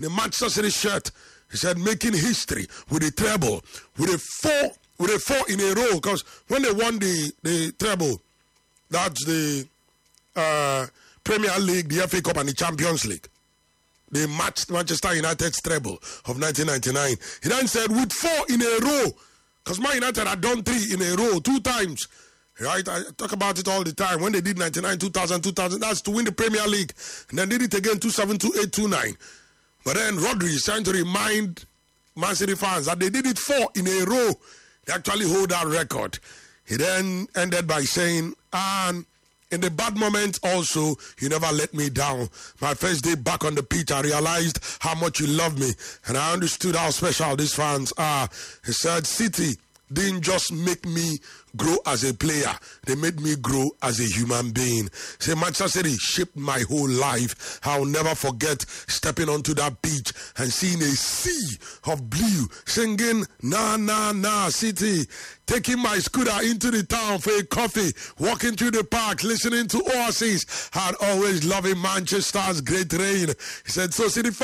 in a Manchester City shirt. He said, making history with a treble, with a four in a row. Because when they won the treble, that's the Premier League, the FA Cup, and the Champions League. They matched Manchester United's treble of 1999. He then said, with 4 in a row, because Man United had done 3 in a row, 2 times. Right? I talk about it all the time. When they did 99, 2000, that's to win the Premier League. And then did it again, 2007, 2008, 2009. But then Rodri is trying to remind Man City fans that they did it 4 in a row. They actually hold that record. He then ended by saying, and in the bad moments also, you never let me down. My first day back on the pitch, I realized how much you love me. And I understood how special these fans are. He said, City didn't just make me grow as a player. They made me grow as a human being. Say, Manchester City shaped my whole life. I'll never forget stepping onto that beach and seeing a sea of blue, singing, na, na, na, City. Taking my scooter into the town for a coffee, walking through the park, listening to Oasis, and always loving Manchester's great rain. He said, so City